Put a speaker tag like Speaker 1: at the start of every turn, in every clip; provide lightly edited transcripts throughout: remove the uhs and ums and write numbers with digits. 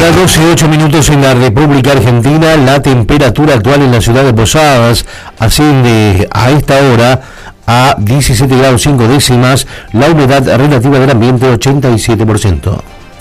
Speaker 1: Ahora 12:08 en la República Argentina. La temperatura actual en la ciudad de Posadas asciende a esta hora a 17 grados 5 décimas. La humedad relativa del ambiente 87%.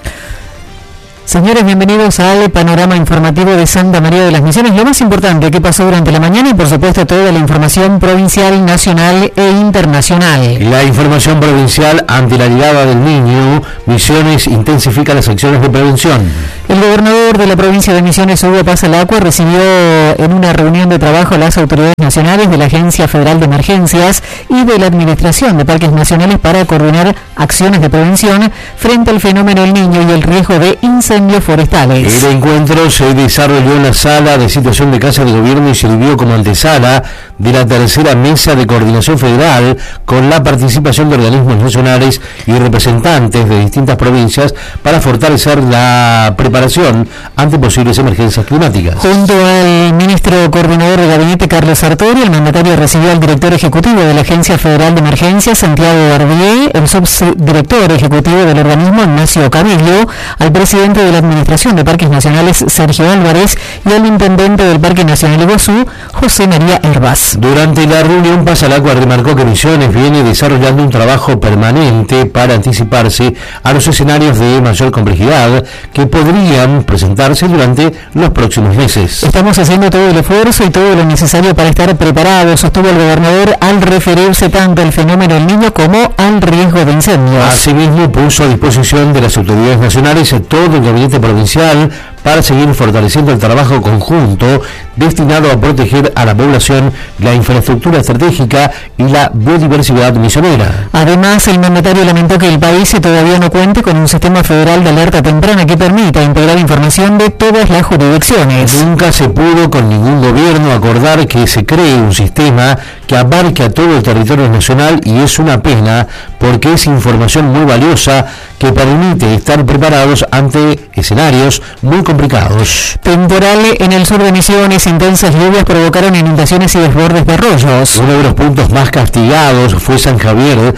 Speaker 2: Señores, bienvenidos al panorama informativo de Santa María de las Misiones. Lo más importante que pasó durante la mañana y por supuesto toda la información provincial, nacional e internacional.
Speaker 1: La información provincial: ante la llegada del niño, Misiones intensifica las acciones de prevención.
Speaker 2: El gobernador de la provincia de Misiones, Hugo Paz Alacua, recibió en una reunión de trabajo a las autoridades nacionales de la Agencia Federal de Emergencias y de la Administración de Parques Nacionales para coordinar acciones de prevención frente al fenómeno del niño y el riesgo de incendios forestales.
Speaker 1: El encuentro se desarrolló en la sala de situación de Casa de Gobierno y sirvió como antesala de la tercera mesa de coordinación federal, con la participación de organismos nacionales y representantes de distintas provincias para fortalecer la preparación ante posibles emergencias climáticas.
Speaker 2: Junto al ministro coordinador de gabinete, Carlos Sartori, el mandatario recibió al director ejecutivo de la Agencia Federal de Emergencias, Santiago Barbier, el subdirector ejecutivo del organismo, Ignacio Cabillo, al presidente de la Administración de Parques Nacionales, Sergio Álvarez, y al intendente del Parque Nacional Iguazú, José María Hervás. Durante la reunión, Paz Alacua remarcó que Misiones viene desarrollando un trabajo permanente para anticiparse a los escenarios de mayor complejidad que podrían presentarse durante los próximos meses. Estamos haciendo todo el esfuerzo y todo lo necesario para estar preparados, sostuvo el gobernador al referirse tanto al fenómeno del niño como al riesgo de incendios.
Speaker 1: Asimismo, puso a disposición de las autoridades nacionales todo el gabinete provincial para seguir fortaleciendo el trabajo conjunto destinado a proteger a la población, la infraestructura estratégica y la biodiversidad misionera.
Speaker 2: Además, el mandatario lamentó que el país todavía no cuente con un sistema federal de alerta temprana que permita integrar información de todas las jurisdicciones.
Speaker 1: Nunca se pudo con ningún gobierno acordar que se cree un sistema que abarque a todo el territorio nacional, y es una pena porque es información muy valiosa que permite estar preparados ante escenarios muy complicados.
Speaker 2: Temporal en el sur de Misiones, intensas lluvias provocaron inundaciones y desbordes de arroyos.
Speaker 1: Uno de los puntos más castigados fue San Javier,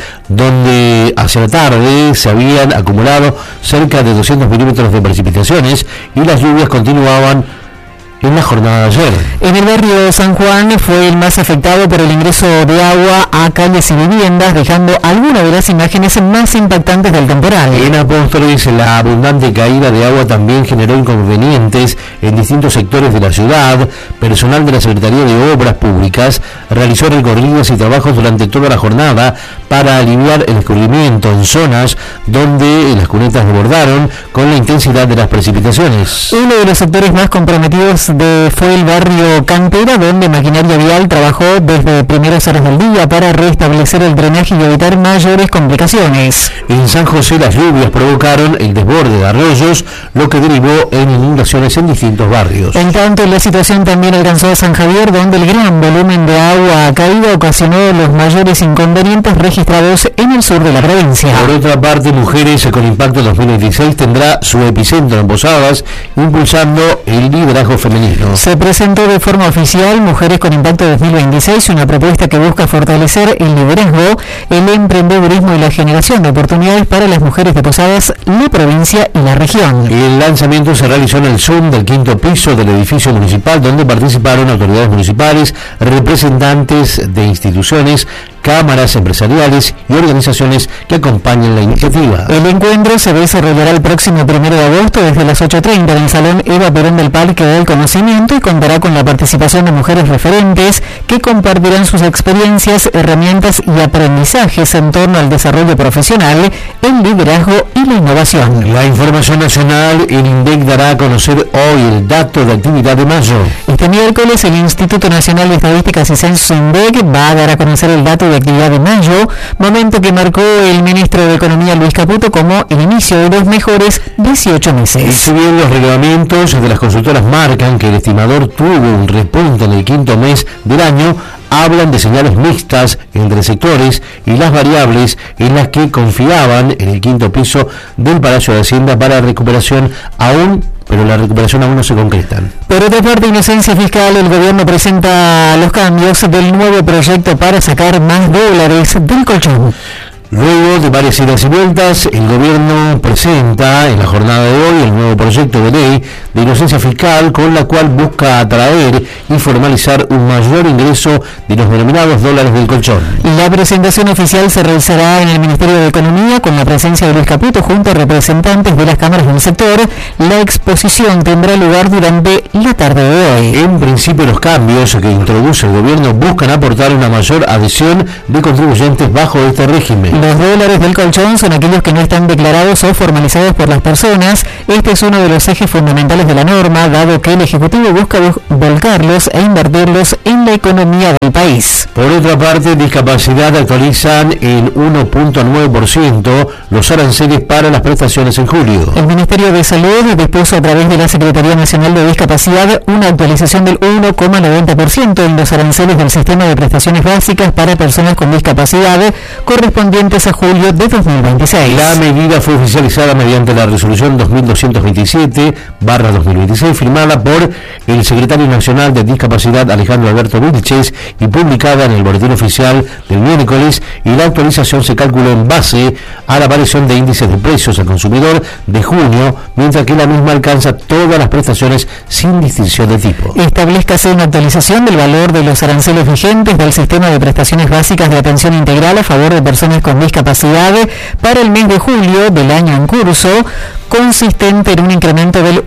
Speaker 1: donde hacia la tarde se habían acumulado cerca de 200 milímetros de precipitaciones y las lluvias continuaban en la jornada de ayer.
Speaker 2: En el barrio San Juan fue el más afectado por el ingreso de agua a calles y viviendas, dejando algunas de las imágenes más impactantes del temporal.
Speaker 1: En Apóstoles, la abundante caída de agua también generó inconvenientes en distintos sectores de la ciudad. Personal de la Secretaría de Obras Públicas realizó recorridos y trabajos durante toda la jornada para aliviar el escurrimiento en zonas donde las cunetas desbordaron con la intensidad de las precipitaciones.
Speaker 2: Uno de los sectores más comprometidos fue el barrio Cantera, donde Maquinaria Vial trabajó desde primeras horas del día para restablecer el drenaje y evitar mayores complicaciones.
Speaker 1: En San José, las lluvias provocaron el desborde de arroyos, lo que derivó en inundaciones en distintos barrios.
Speaker 2: En tanto, la situación también alcanzó a San Javier, donde el gran volumen de agua caída ocasionó los mayores inconvenientes registrados en el sur de la provincia.
Speaker 1: Por otra parte, Mujeres con Impacto 2026 tendrá su epicentro en Posadas, impulsando el liderazgo femenino.
Speaker 2: Se presentó de forma oficial Mujeres con Impacto 2026, una propuesta que busca fortalecer el liderazgo, el emprendedurismo y la generación de oportunidades para las mujeres de Posadas, la provincia y la región.
Speaker 1: El lanzamiento se realizó en el Zoom del 5º piso del edificio municipal, donde participaron autoridades municipales, representantes de instituciones, cámaras empresariales y organizaciones que acompañan la iniciativa.
Speaker 2: El encuentro se desarrollará el próximo 1 de agosto desde las 8:30 en el Salón Eva Perón del Parque del Conocimiento, y contará con la participación de mujeres referentes que compartirán sus experiencias, herramientas y aprendizajes en torno al desarrollo profesional, el liderazgo y la innovación.
Speaker 1: La información nacional: el INDEC dará a conocer hoy el dato de actividad de mayo.
Speaker 2: Este miércoles el Instituto Nacional de Estadísticas y Censos, INDEC, va a dar a conocer el dato de actividad de mayo, momento que marcó el ministro de Economía, Luis Caputo, como el inicio de los mejores 18 meses.
Speaker 1: Y si bien los reglamentos de las consultoras marcan que el estimador tuvo un repunte en el 5º mes del año, hablan de señales mixtas entre sectores y las variables en las que confiaban en el 5º piso del Palacio de Hacienda para recuperación pero la recuperación aún no se concreta.
Speaker 2: Por otra parte, Inocencia Fiscal, el gobierno presenta los cambios del nuevo proyecto para sacar más dólares del colchón.
Speaker 1: Luego de varias idas y vueltas, el gobierno presenta en la jornada de hoy el nuevo proyecto de ley inocencia fiscal con la cual busca atraer y formalizar un mayor ingreso de los denominados dólares del colchón.
Speaker 2: La presentación oficial se realizará en el Ministerio de Economía con la presencia de Luis Caputo junto a representantes de las cámaras del sector. La exposición tendrá lugar durante la tarde de hoy.
Speaker 1: En principio, los cambios que introduce el gobierno buscan aportar una mayor adhesión de contribuyentes bajo este régimen.
Speaker 2: Los dólares del colchón son aquellos que no están declarados o formalizados por las personas. Este es uno de los ejes fundamentales de la norma, dado que el Ejecutivo busca volcarlos e invertirlos en la economía del país.
Speaker 1: Por otra parte, discapacidad actualizan en 1.9% los aranceles para las prestaciones en julio.
Speaker 2: El Ministerio de Salud dispuso a través de la Secretaría Nacional de Discapacidad una actualización del 1,90% en los aranceles del sistema de prestaciones básicas para personas con discapacidad correspondientes a julio de 2026.
Speaker 1: La medida fue oficializada mediante la resolución 2227/2026 firmada por el secretario nacional de Discapacidad Alejandro Alberto Vilches y publicada en el boletín oficial del miércoles, y la actualización se calculó en base a la aparición de índices de precios al consumidor de junio, mientras que la misma alcanza todas las prestaciones sin distinción de tipo.
Speaker 2: Establezcase una actualización del valor de los aranceles vigentes del sistema de prestaciones básicas de atención integral a favor de personas con discapacidad para el mes de julio del año en curso, consistente en un incremento del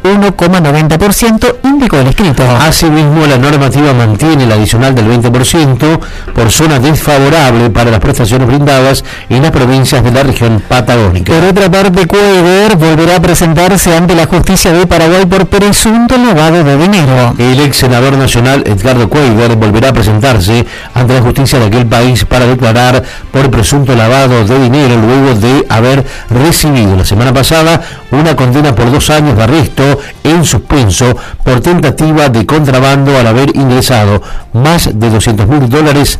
Speaker 2: 1,90%, indicó el escrito.
Speaker 1: Asimismo, la normativa mantiene el adicional del 20% por zona desfavorable para las prestaciones brindadas en las provincias de la región patagónica.
Speaker 2: Por otra parte, Cuever volverá a presentarse ante la justicia de Paraguay por presunto lavado de dinero.
Speaker 1: El ex senador nacional Edgardo Cuever volverá a presentarse ante la justicia de aquel país para declarar por presunto lavado de dinero luego de haber recibido la semana pasada una condena por 2 años de arresto en suspenso por tentativa de contrabando al haber ingresado más de $200.000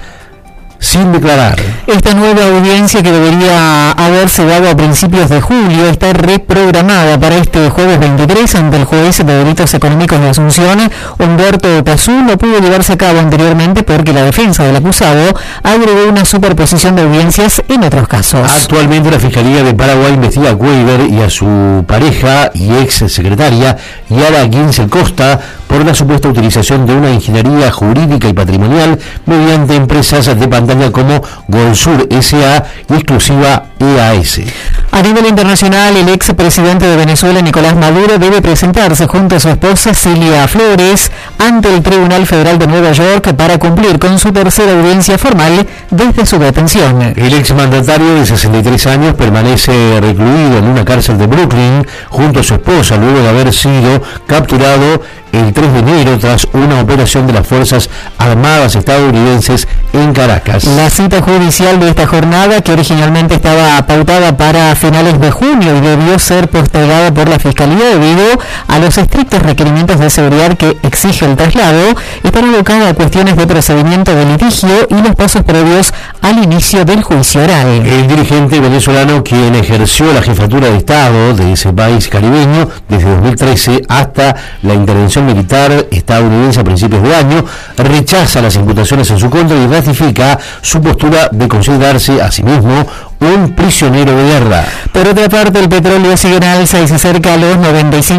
Speaker 1: sin declarar.
Speaker 2: Esta nueva audiencia, que debería haberse dado a principios de julio, está reprogramada para este jueves 23 ante el juez de delitos económicos de Asunción, Humberto Pazú. No pudo llevarse a cabo anteriormente porque la defensa del acusado agregó una superposición de audiencias en otros casos.
Speaker 1: Actualmente la Fiscalía de Paraguay investiga a Cuever y a su pareja y ex secretaria Yara Ginsel Costa por la supuesta utilización de una ingeniería jurídica y patrimonial mediante empresas de pantalla como Golsur S.A. y Exclusiva EAS.
Speaker 2: A nivel internacional, el ex presidente de Venezuela, Nicolás Maduro, debe presentarse junto a su esposa Cilia Flores ante el Tribunal Federal de Nueva York para cumplir con su tercera audiencia formal desde su detención.
Speaker 1: El exmandatario de 63 años permanece recluido en una cárcel de Brooklyn junto a su esposa luego de haber sido capturado el 3 de enero tras una operación de las Fuerzas Armadas estadounidenses en Caracas.
Speaker 2: La cita judicial de esta jornada, que originalmente estaba pautada para finales de junio y debió ser postergada por la Fiscalía debido a los estrictos requerimientos de seguridad que exige el traslado, está abocada a cuestiones de procedimiento de litigio y los pasos previos al inicio del juicio oral.
Speaker 1: El dirigente venezolano, quien ejerció la jefatura de Estado de ese país caribeño desde 2013 hasta la intervención militar estadounidense a principios de año, rechaza las imputaciones en su contra y ratifica su postura de considerarse a sí mismo un prisionero de guerra.
Speaker 2: Por otra parte, el petróleo sigue en alza y se acerca a los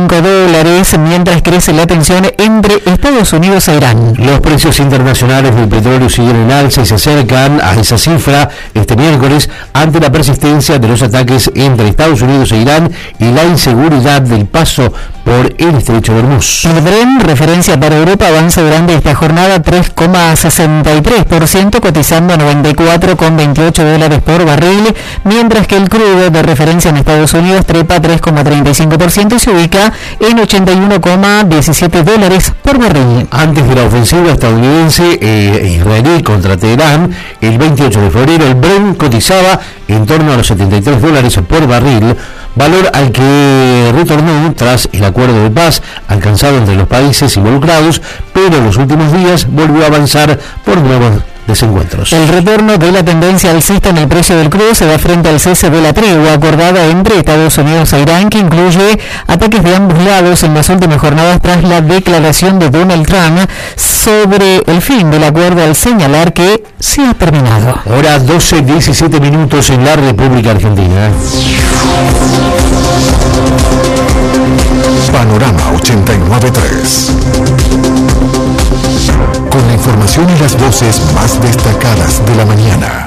Speaker 2: $95, mientras crece la tensión entre Estados Unidos e Irán.
Speaker 1: Los precios internacionales del petróleo siguen en alza y se acercan a esa cifra este miércoles ante la persistencia de los ataques entre Estados Unidos e Irán y la inseguridad del paso por el estrecho de Hormuz.
Speaker 2: El Brent, referencia para Europa, avanza durante esta jornada 3,63%, cotizando a $94,28 por barril, mientras que el crudo de referencia en Estados Unidos trepa 3,35% y se ubica en $81,17 por barril.
Speaker 1: Antes de la ofensiva estadounidense israelí contra Teherán, el 28 de febrero, el Brent cotizaba en torno a los $73 por barril, valor al que retornó tras el acuerdo de paz alcanzado entre los países involucrados, pero en los últimos días volvió a avanzar por nuevos desencuentros.
Speaker 2: El retorno de la tendencia alcista en el precio del crudo se da frente al cese de la tregua acordada entre Estados Unidos e Irán, que incluye ataques de ambos lados en las últimas jornadas tras la declaración de Donald Trump sobre el fin del acuerdo al señalar que se ha terminado.
Speaker 1: Hora 12:17 en la República Argentina.
Speaker 3: Panorama 89.3. Con la información y las voces más destacadas de la mañana.